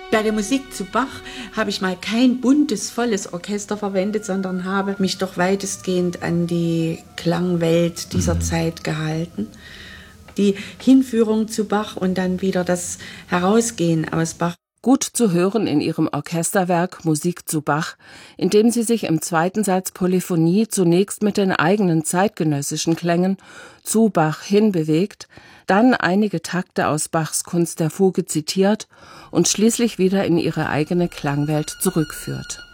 Bei der Musik zu Bach habe ich mal kein buntes, volles Orchester verwendet, sondern habe mich doch weitestgehend an die Klangwelt dieser Zeit gehalten. Die Hinführung zu Bach und dann wieder das Herausgehen aus Bach. Gut zu hören in ihrem Orchesterwerk Musik zu Bach, in dem sie sich im zweiten Satz Polyphonie zunächst mit den eigenen zeitgenössischen Klängen zu Bach hinbewegt, dann einige Takte aus Bachs Kunst der Fuge zitiert und schließlich wieder in ihre eigene Klangwelt zurückführt.